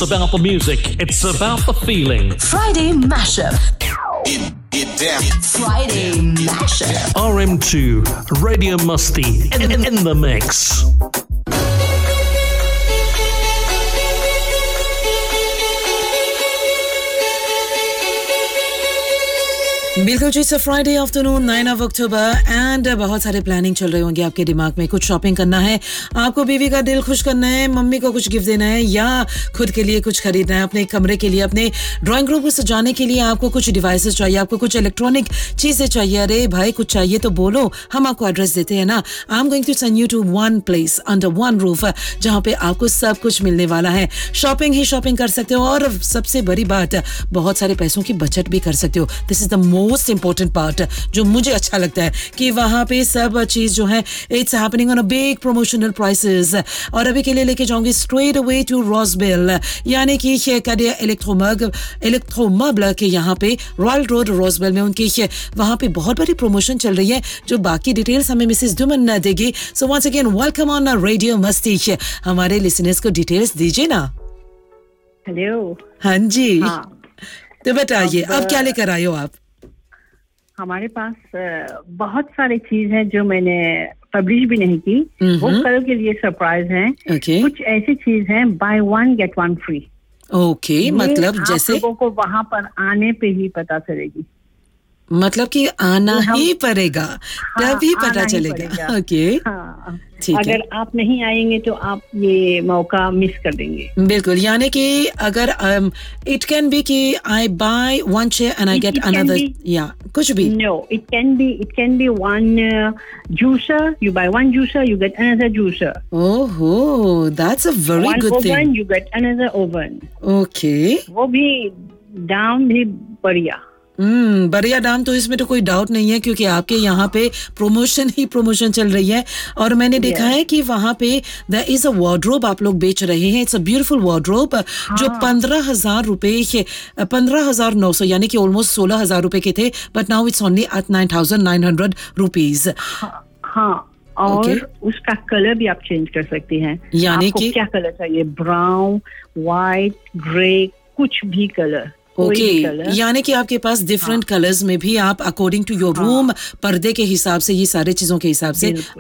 just about the music, it's about the feeling. Friday Mashup. Friday Mashup. RM2, Radio Musty, in the mix. बिल्कुल जी, Friday afternoon 9 October and बहुत सारे planning चल रहे होंगे आपके दिमाग में. कुछ शॉपिंग करना है आपको, बीवी का दिल खुश करना है, मम्मी को कुछ गिफ्ट देना है, या खुद के लिए कुछ खरीदना है, अपने कमरे के लिए, अपने ड्राइंग रूम को सजाने के लिए आपको कुछ डिवाइसेस चाहिए, आपको कुछ इलेक्ट्रॉनिक चीजें चाहिए. अरे भाई कुछ चाहिए तो बोलो, हम आपको एड्रेस देते हैं ना. I am going to send you to one place under one roof, जहाँ पे आपको सब कुछ मिलने वाला है. शॉपिंग ही शॉपिंग कर सकते हो, और सबसे बड़ी बात, बहुत सारे पैसों की बचत भी कर सकते हो. This is the most important part जो मुझे अच्छा लगता है, कि वहां पे सब चीज जो है it's happening on a big promotional prices. और अभी के लिए लेके जाऊंगी स्ट्रेट अवे टू रोजबेल, यानी कि इलेक्ट्रोमॉबल के यहाँ पे रॉयल रोड रोजबेल में उनकी वहां पे बहुत बड़ी प्रमोशन चल रही है, जो बाकी डिटेल्स हमें मिसेस डुमन देगी. So once again welcome on radio मस्ती. हमारे लिसनर्स को डिटेल्स दीजिए ना. हेलो. हाँ जी. तो बताइए अब क्या लेकर आए हो आप? हमारे पास बहुत सारी चीज है जो मैंने पब्लिश भी नहीं की, वो कल के लिए सरप्राइज है. कुछ ऐसी चीज है by one get one free. Okay, मतलब जैसे लोगों को वहां पर आने पे ही पता चलेगी, मतलब कि आना ही पड़ेगा, तभी पता चलेगा. ओके, ठीक है. अगर आप नहीं आएंगे तो आप ये मौका मिस कर देंगे. बिल्कुल, यानी कि अगर इट कैन बी कि आई by one chair and I get another, या कुछ भी. No, it can be one juicer, you by one juicer you get another juicer. ओहो, that's a very good thing. Oven you get another oven. Okay, वो भी दाम भी बढ़िया. बढ़िया दाम, तो इसमें तो कोई डाउट नहीं है, क्योंकि आपके यहाँ पे प्रमोशन ही प्रमोशन चल रही है. और मैंने देखा है कि वहाँ पे देयर इज अ वार्डरोब आप लोग बेच रहे हैं. इट्स अ ब्यूटीफुल वार्डरोब जो 15,000 रुपए, 15,900 यानी कि ऑलमोस्ट 16,000 रुपए के थे, but now it's only eight 9,900 rupees. और उसका कलर भी आप चेंज कर सकते हैं. यानी कि क्या कलर चाहिए? ब्राउन, व्हाइट, ग्रे, कुछ भी कलर. ओके, यानी कि आपके पास डिफरेंट कलर्स में भी आप अकॉर्डिंग टू योर रूम, पर्दे के हिसाब से, ये सारे चीजों के हिसाब से